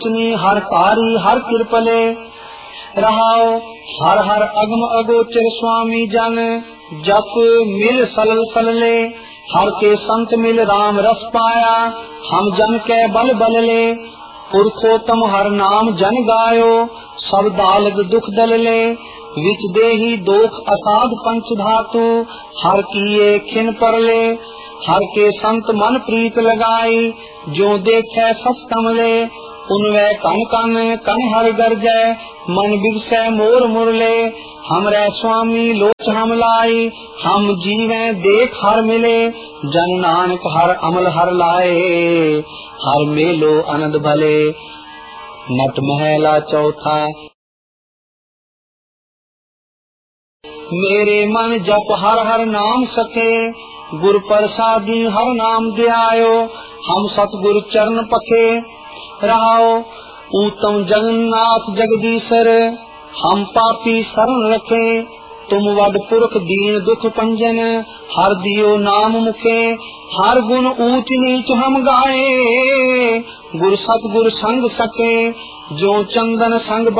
हर कारी हर कृपले रहाओ। हर हर अगम अगोचर स्वामी जन जप मिल सलल सलले। हर के संत मिल राम रस पाया हम जन के बल बलले। पुरखोत्तम हर नाम जन गायो सब दालग दुख दलले। विच देही दोख असाध पंच धातु हर किए खिन परले। हर के संत मन प्रीत लगाई जो देखे सस कमले। उनवे कन कन कन हर गरजै मन बिगसै मोर मुरले। हमरे स्वामी लोच हम लाई हम जीवे देख हर मिले। जन नानक हर अमल हर लाए हर मेलो आनंद भले। नट महला चौथा। मेरे मन जप हर हर नाम सके गुर प्रसादी हर नाम ध्यायो। हम सतगुरु चरण पखे रहाओ। उत्तम जगन्नाथ जगदीशर हम पापी शरण रखे। तुम वड पुरख दीन दुख पंजन हर दियो नाम मुखे। हर गुण ऊंच नीच हम गाए गुर सतगुर संग सके। जो चंदन संग